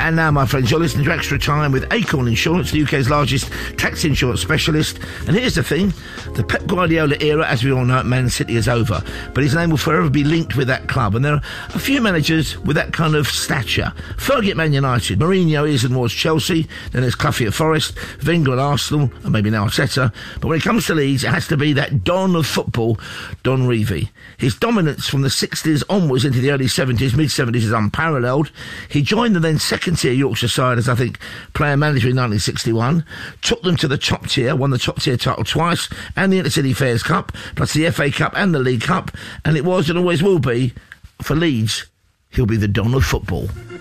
And now, my friends, you're listening to Extra Time with Acorn Insurance, the UK's largest tax insurance specialist. And here's the thing, the Pep Guardiola era, as we all know, at Man City is over, but his name will forever be linked with that club. And there are a few managers with that kind of stature. Fergie at Man United, Mourinho is and was Chelsea, then there's Cloughy at Forest, Wenger at Arsenal, and maybe now Arteta. But when it comes to Leeds, it has to be that Don of football, Don Revie. His dominance from the 60s onwards into the early 70s, mid-70s is unparalleled. He joined the then second-tier Yorkshire side as, I think, player-manager in 1961, took them to the top tier, won the top-tier title twice, and the Intercity Fairs Cup, plus the FA Cup and the League Cup, and it was and always will be, for Leeds, he'll be the Don of football.